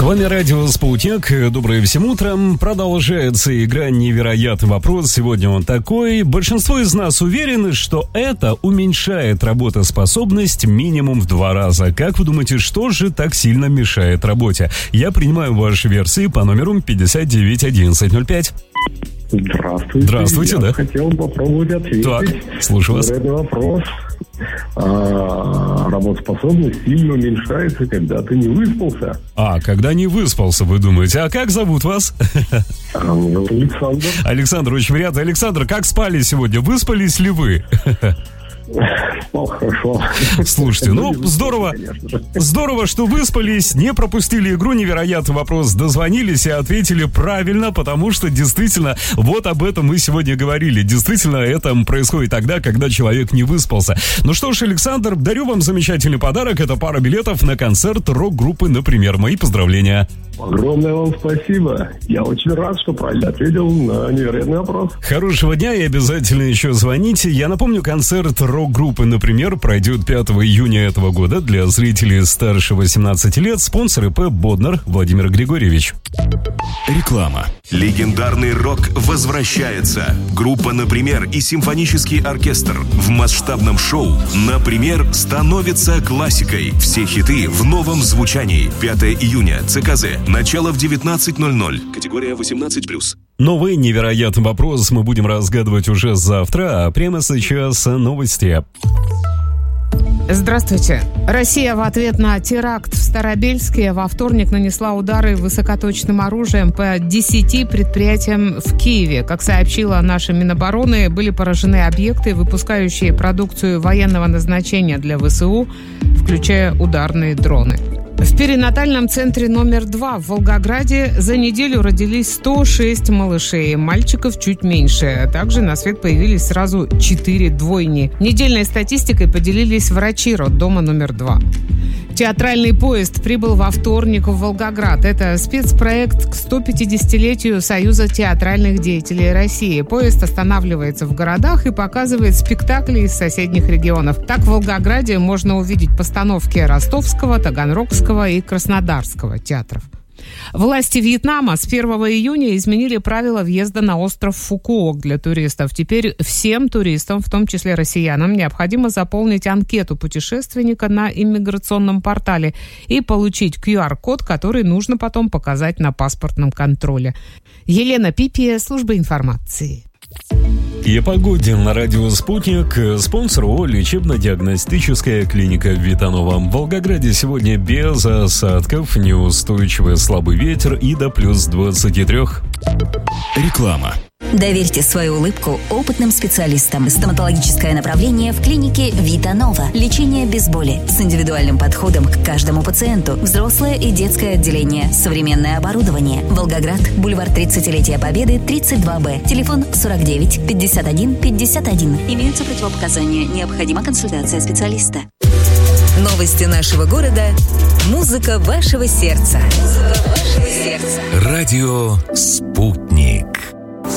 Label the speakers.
Speaker 1: вами радио «Спутник». Доброе всем утром. Продолжается игра «Невероятный вопрос». Сегодня он такой. Большинство из нас уверены, что это уменьшает работоспособность минимум в 2 раза. Как вы думаете, что же так сильно мешает работе? Я принимаю ваши версии по номеру 59 1105.
Speaker 2: Здравствуйте.
Speaker 1: Здравствуйте, да.
Speaker 2: Хотел попробовать ответить.
Speaker 1: Так, слушаю вас.
Speaker 2: Это вопрос. Работоспособность сильно уменьшается, когда ты не выспался.
Speaker 1: Когда не выспался, вы думаете. А как зовут вас?
Speaker 2: Александр.
Speaker 1: Александр, очень приятно. Александр, как спали сегодня? Выспались ли вы?
Speaker 2: Спал хорошо.
Speaker 1: Слушайте, здорово, что выспались, не пропустили игру «Невероятный вопрос», дозвонились и ответили правильно, потому что действительно, вот об этом мы сегодня говорили. Действительно, это происходит тогда, когда человек не выспался. Ну что ж, Александр, дарю вам замечательный подарок. Это пара билетов на концерт рок-группы «Например». Мои поздравления.
Speaker 2: Огромное вам спасибо. Я очень рад, что правильно ответил на невероятный вопрос.
Speaker 1: Хорошего дня и обязательно еще звоните. Я напомню, концерт рок-группы «Например» пройдет 5 июня этого года для зрителей старше 18 лет. Спонсор ИП «Боднер» Владимир Григорьевич.
Speaker 3: Реклама. Легендарный рок возвращается. Группа «Например» и симфонический оркестр в масштабном шоу «Например» становится классикой. Все хиты в новом звучании. 5 июня. ЦКЗ. Начало в 19:00. Категория 18+.
Speaker 1: Новый невероятный вопрос мы будем разгадывать уже завтра, а прямо сейчас новости.
Speaker 4: Здравствуйте. Россия в ответ на теракт в Старобельске во вторник нанесла удары высокоточным оружием по 10 предприятиям в Киеве. Как сообщила наша Минобороны, были поражены объекты, выпускающие продукцию военного назначения для ВСУ, включая ударные дроны. В перинатальном центре номер 2 в Волгограде за неделю родились 106 малышей, мальчиков чуть меньше. Также на свет появились сразу 4 двойни. Недельной статистикой поделились врачи роддома номер 2. Театральный поезд прибыл во вторник в Волгоград. Это спецпроект к 150-летию Союза театральных деятелей России. Поезд останавливается в городах и показывает спектакли из соседних регионов. Так в Волгограде можно увидеть постановки Ростовского, Таганрогского и Краснодарского театров. Власти Вьетнама с 1 июня изменили правила въезда на остров Фукуок для туристов. Теперь всем туристам, в том числе россиянам, необходимо заполнить анкету путешественника на иммиграционном портале и получить QR-код, который нужно потом показать на паспортном контроле. Елена Пипия, служба информации.
Speaker 1: И о погоде на радио «Спутник». Спонсор ООО «Лечебно-диагностическая клиника Витанова». В Волгограде сегодня без осадков, неустойчивый слабый ветер и до плюс 23.
Speaker 3: Реклама.
Speaker 5: Доверьте свою улыбку опытным специалистам. Стоматологическое направление в клинике Витанова. Лечение без боли с индивидуальным подходом к каждому пациенту. Взрослое и детское отделение. Современное оборудование. Волгоград. Бульвар 30-летия Победы, 32Б. Телефон 49 51 51. Имеются противопоказания. Необходима консультация специалиста. Новости нашего города. Музыка вашего сердца.
Speaker 3: Радио «Спутник».